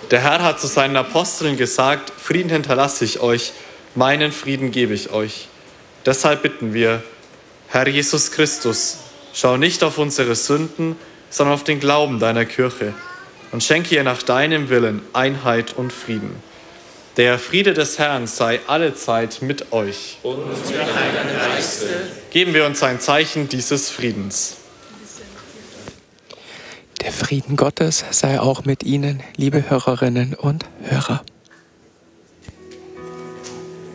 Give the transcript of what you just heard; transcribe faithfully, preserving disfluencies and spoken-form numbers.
Der Herr hat zu seinen Aposteln gesagt, Frieden hinterlasse ich euch, meinen Frieden gebe ich euch. Deshalb bitten wir, Herr Jesus Christus, schau nicht auf unsere Sünden, sondern auf den Glauben deiner Kirche und schenke ihr nach deinem Willen Einheit und Frieden. Der Friede des Herrn sei allezeit mit euch. Und mit deinem Geiste. Geben wir uns ein Zeichen dieses Friedens. Der Frieden Gottes sei auch mit Ihnen, liebe Hörerinnen und Hörer.